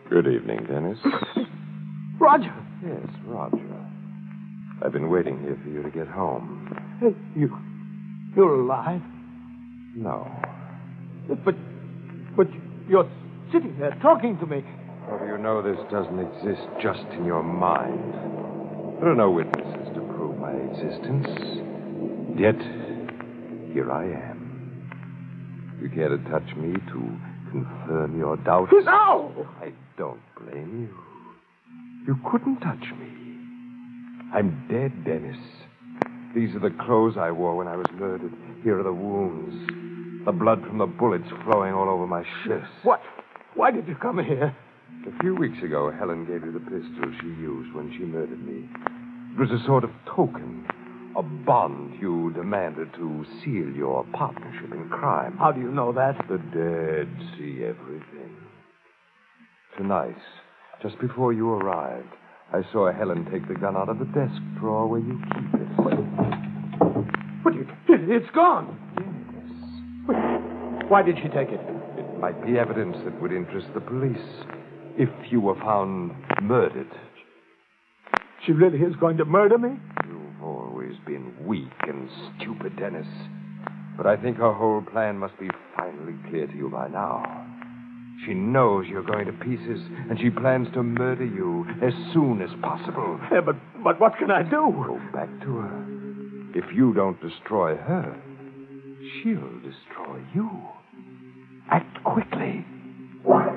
Good evening, Dennis. Roger. Yes, Roger. I've been waiting here for you to get home. Hey, you're alive? No. But you're sitting there talking to me. Well, you know this doesn't exist just in your mind. There are no witnesses to prove my existence. Yet, here I am. You care to touch me to confirm your doubts? No! I don't blame you. You couldn't touch me. I'm dead, Dennis. These are the clothes I wore when I was murdered. Here are the wounds. The blood from the bullets flowing all over my shirt. What? Why did you come here? A few weeks ago, Helen gave you the pistol she used when she murdered me. It was a sort of token, a bond you demanded to seal your partnership in crime. How do you know that? The dead see everything. Tonight, just before you arrived, I saw Helen take the gun out of the desk drawer where you keep it. But it's gone. Yes. Why did she take it? It might be evidence that would interest the police if you were found murdered. She really is going to murder me? You've always been weak and stupid, Dennis. But I think her whole plan must be finally clear to you by now. She knows you're going to pieces, and she plans to murder you as soon as possible. Yeah, but what can I do? Go back to her. If you don't destroy her, she'll destroy you. Act quickly.